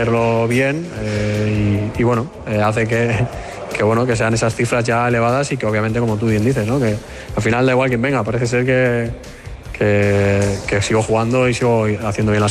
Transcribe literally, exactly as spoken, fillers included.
hacerlo bien eh, y, y bueno, eh, hace que, que, bueno, que sean esas cifras ya elevadas y que obviamente, como tú bien dices, ¿no? Que al final da igual quien venga, parece ser que, que, que sigo jugando y sigo haciendo bien las cosas.